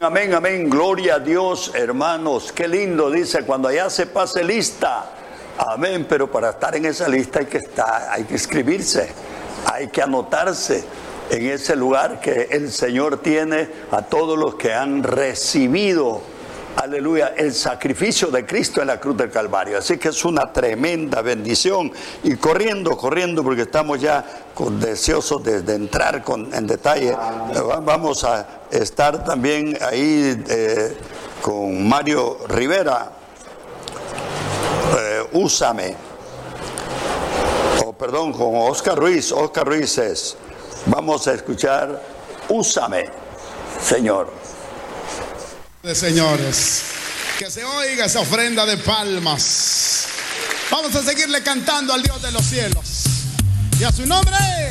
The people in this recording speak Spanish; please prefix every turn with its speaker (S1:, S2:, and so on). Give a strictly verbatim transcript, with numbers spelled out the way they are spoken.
S1: Amén, amén, gloria a Dios, hermanos, qué lindo, dice, cuando allá se pase lista, amén, pero para estar en esa lista hay que estar, hay que inscribirse, hay que anotarse en ese lugar que el Señor tiene a todos los que han recibido, aleluya, el sacrificio de Cristo en la cruz del Calvario. Así que es una tremenda bendición. Y corriendo, corriendo, porque estamos ya con deseosos de, de entrar con, en detalle. Vamos a estar también ahí eh, con Mario Rivera. Eh, úsame. Oh, perdón, con Oscar Ruiz. Oscar Ruiz es. Vamos a escuchar Úsame, Señor.
S2: De señores, que se oiga esa ofrenda de palmas. Vamos a seguirle cantando al Dios de los cielos y a su nombre.